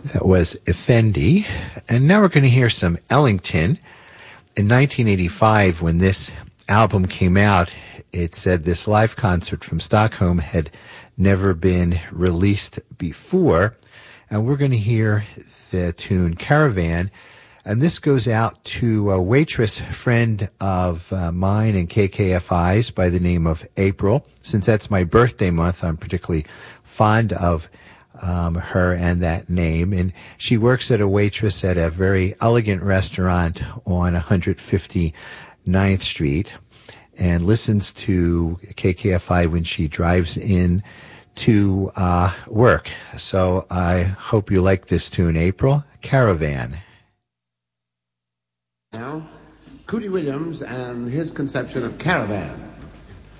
That was Effendi. And now we're going to hear some Ellington. In 1985, when this album came out, it said this live concert from Stockholm had never been released before. And we're going to hear the tune Caravan. And this goes out to a waitress friend of mine and KKFI's by the name of April. Since that's my birthday month, I'm particularly fond of her and that name. And she works at a waitress at a very elegant restaurant on 159th Street and listens to KKFI when she drives in to work. So I hope you like this tune, April. Caravan. Now, Cootie Williams and his conception of Caravan.